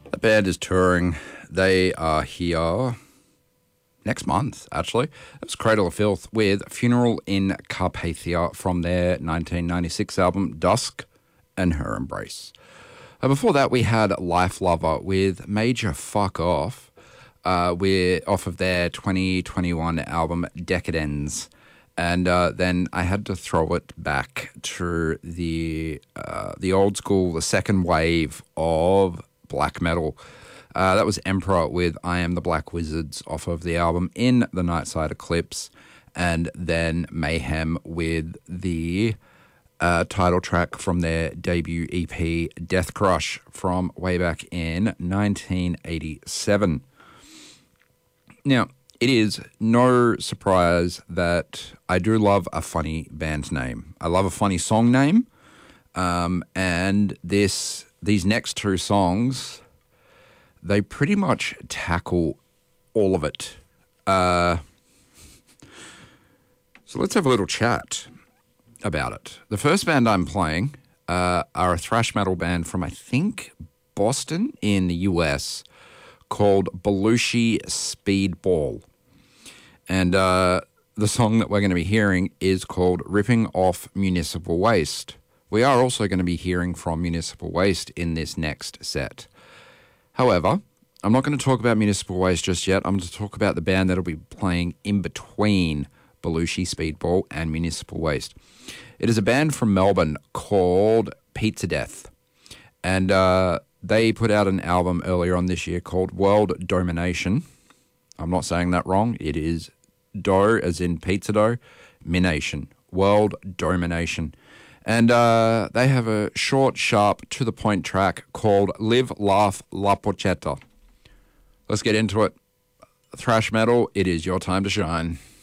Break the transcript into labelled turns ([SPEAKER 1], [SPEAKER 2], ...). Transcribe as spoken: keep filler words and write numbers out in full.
[SPEAKER 1] The band is touring. They are here next month, actually. It was Cradle of Filth with Funeral in Carpathia from their nineteen ninety-six album Dusk and Her Embrace. Uh, before that, we had Life Lover with Major Fuck Off. Uh, we're off of their twenty twenty-one album Decadence. And uh, then I had to throw it back to the uh, the old school, the second wave of black metal. Uh, that was Emperor with I Am the Black Wizards off of the album In the Nightside Eclipse. And then Mayhem with the uh, title track from their debut E P Death Crush from way back in nineteen eighty-seven. Now, it is no surprise that I do love a funny band name. I love a funny song name, um, and this these next two songs, they pretty much tackle all of it. Uh, so let's have a little chat about it. The first band I'm playing uh, are a thrash metal band from, I think, Boston in the U S called Belushi Speedball. And uh, the song that we're going to be hearing is called Ripping Off Municipal Waste. We are also going to be hearing from Municipal Waste in this next set. However, I'm not going to talk about Municipal Waste just yet. I'm going to talk about the band that'll be playing in between Belushi Speedball and Municipal Waste. It is a band from Melbourne called Pizza Death. And uh, they put out an album earlier on this year called World Domination. I'm not saying that wrong. It is dough, as in pizza dough, mination, world domination. And uh, they have a short, sharp, to-the-point track called Live, Laugh, La Porchetta. Let's get into it. Thrash metal, it is your time to shine.